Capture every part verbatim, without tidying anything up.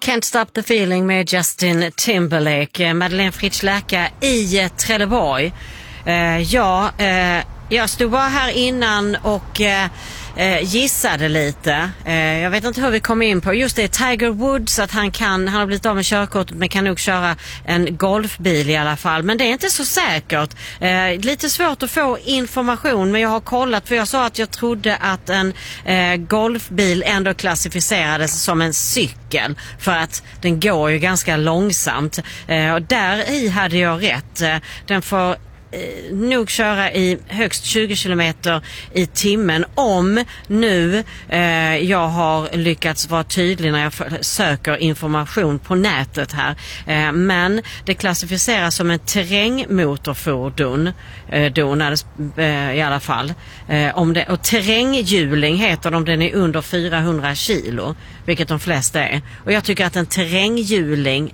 Can't Stop the Feeling med Justin Timberlake. Madeleine Fritz Läka i Trelleborg. Eh, ja, eh, jag stod bara här innan och eh, gissade lite. Eh, jag vet inte hur vi kom in på. Just det, Tiger Woods, att han kan, han har blivit av med körkortet men kan nog köra en golfbil i alla fall. Men det är inte så säkert. Eh, lite svårt att få information, men jag har kollat, för jag sa att jag trodde att en eh, golfbil ändå klassificerades som en cykel för att den går ju ganska långsamt. Eh, och där i hade jag rätt. Eh, den får Eh, nog köra i högst tjugo kilometer i timmen om nu eh, jag har lyckats vara tydlig när jag f- söker information på nätet här. Eh, men det klassificeras som en terrängmotorfordon eh, donades, eh, i alla fall. Eh, om det, och terränghjuling heter det om den är under fyrahundra kilo, vilket de flesta är. Och jag tycker att en terränghjuling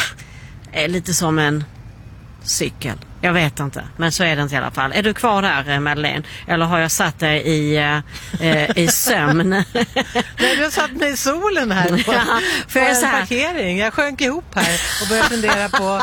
är lite som en cykel. Jag vet inte, men så är det inte i alla fall. Är du kvar där, Madeleine? Eller har jag satt dig i, eh, i sömn? Nej, du har satt mig i solen här på, ja, för på en så här parkering. Jag sjönk ihop här och började fundera på...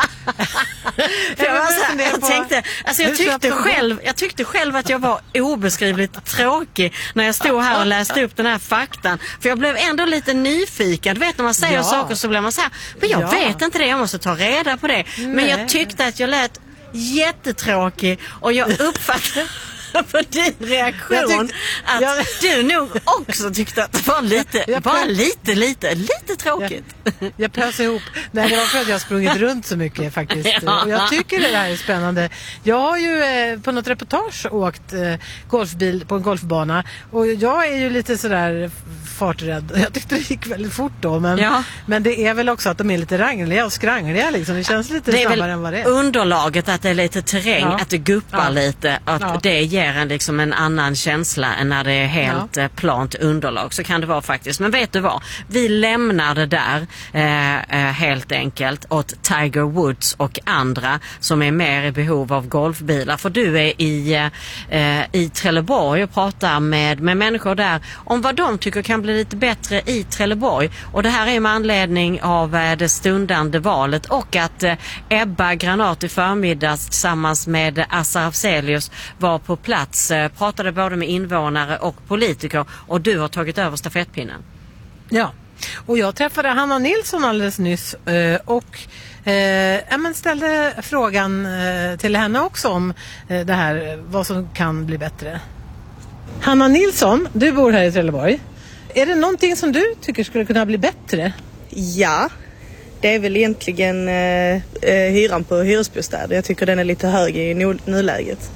jag, jag, så här, jag, tänkte, alltså jag, tyckte själv, jag tyckte själv att jag var obeskrivligt tråkig när jag stod här och läste upp den här faktan. För jag blev ändå lite nyfiken. Du vet, när man säger ja. saker så blir man så här, men jag ja. vet inte det, jag måste ta reda på det. Nej. Men jag tyckte att jag lät jättetråkig och jag uppfattade på din reaktion tyckte, att jag, du nog också tyckte att det var lite, jag, bara lite, lite, lite tråkigt. Jag, jag pös ihop. Nej, det var för att jag har sprungit runt så mycket faktiskt. Ja. Och jag tycker det här är spännande. Jag har ju eh, på något reportage åkt eh, golfbil på en golfbana och jag är ju lite sådär farträdd. Jag tyckte det gick väldigt fort då, men, ja. men det är väl också att de är lite rangliga och skrangliga liksom. Det känns lite det snabbare än vad det är. Underlaget, att det är lite terräng, ja. att det guppar ja. lite, att ja. det ger en liksom en annan känsla än när det är helt ja. plant underlag. Så kan det vara faktiskt. Men vet du vad? Vi lämnar det där eh, helt enkelt åt Tiger Woods och andra som är mer i behov av golfbilar. För du är i, eh, i Trelleborg och pratar med, med människor där om vad de tycker kan bli lite bättre i Trelleborg. Och det här är med anledning av eh, det stundande valet och att eh, Ebba Granat i förmiddags tillsammans med Assa Afzelius var på plats, eh, pratade både med invånare och politiker, och du har tagit över stafettpinnen. Ja, och jag träffade Hanna Nilsson alldeles nyss eh, och eh, ja, men ställde frågan eh, till henne också om eh, det här, vad som kan bli bättre. Hanna Nilsson, du bor här i Trelleborg. Är det någonting som du tycker skulle kunna bli bättre? Ja, det är väl egentligen eh, hyran på hyresbostäder. Jag tycker den är lite hög i nu- nuläget.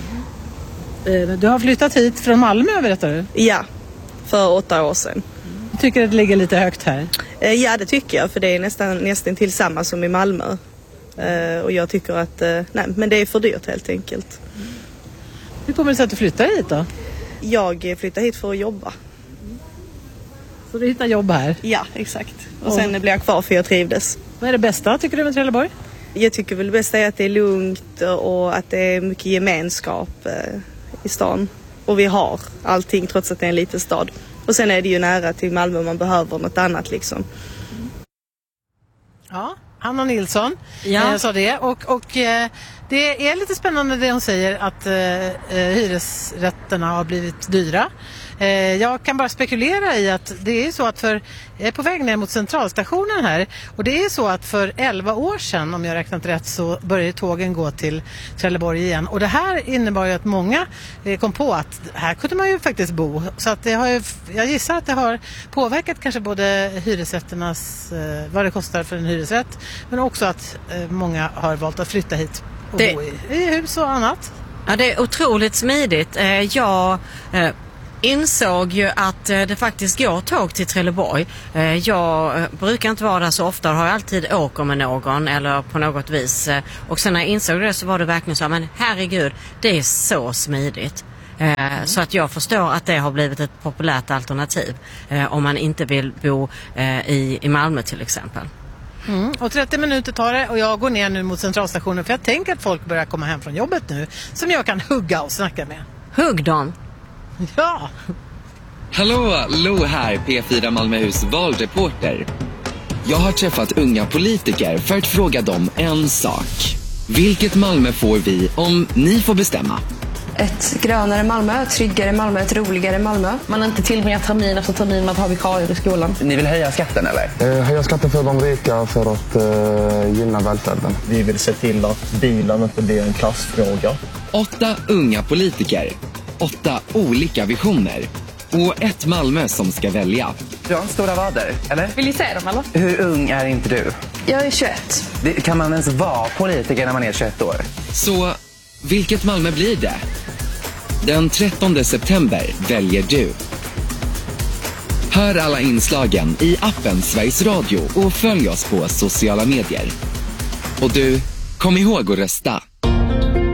Du har flyttat hit från Malmö, berättar du? Ja, för åtta år sedan. Du tycker att det ligger lite högt här? Eh, ja, det tycker jag, för det är nästan, nästan till samma som i Malmö. Eh, och jag tycker att, eh, nej, men det är för dyrt helt enkelt. Hur kommer det sig att du flyttar hit då? Jag flyttar hit för att jobba. Så du hittar jobb här? Ja, exakt. Och, och sen blir jag kvar för jag trivdes. Vad är det bästa, tycker du, med Trelleborg? Jag tycker väl det bästa är att det är lugnt och att det är mycket gemenskap eh, i stan. Och vi har allting trots att det är en liten stad. Och sen är det ju nära till Malmö, man behöver något annat liksom. Ja, Hanna Nilsson ja. eh, sa det. Och, och eh, det är lite spännande det hon säger, att eh, hyresrätterna har blivit dyra. Eh, jag kan bara spekulera i att det är så att för, jag är på väg ner mot centralstationen här, och det är så att för elva år sedan, om jag räknat rätt, så började tågen gå till Trelleborg igen. Och det här innebar ju att många eh, kom på att här kunde man ju faktiskt bo. Så att det har ju, jag gissar att det har påverkat kanske både hyresrätternas, eh, vad det kostar för en hyresrätt, men också att eh, många har valt att flytta hit och det, bo i, i hus och annat. Ja, det är otroligt smidigt. Eh, jag... Eh, insåg ju att det faktiskt går tåg till Trelleborg. Jag brukar inte vara där så ofta, har alltid åker med någon eller på något vis. Och sen när jag insåg det så var det verkligen så, men herregud, det är så smidigt. Mm. Så att jag förstår att det har blivit ett populärt alternativ om man inte vill bo i, i Malmö till exempel. Mm. Och trettio minuter tar det, och jag går ner nu mot centralstationen, för jag tänker att folk börjar komma hem från jobbet nu som jag kan hugga och snacka med. Hugg dem! Ja! Hallå, Lo här, P fyra Malmöhus valreporter. Jag har träffat unga politiker för att fråga dem en sak. Vilket Malmö får vi om ni får bestämma? Ett grönare Malmö, ett tryggare Malmö, ett roligare Malmö. Man har inte tillbringat termin efter termin med att ha vikarier i skolan. Ni vill höja skatten eller? Eh, höja skatten för de rika för att eh, gynna välfärden. Vi vill se till att bilen inte blir en klassfråga. Åtta unga politiker. Åtta olika visioner. Och ett Malmö som ska välja. Du har en stora vader, eller? Vill ni se dem eller? Hur ung är inte du? Jag är tjugoett. Det, kan man ens vara politiker när man är tjugoett år? Så vilket Malmö blir det? Den trettonde september väljer du. Hör alla inslagen i appen Sveriges Radio och följ oss på sociala medier. Och du, kom ihåg att rösta.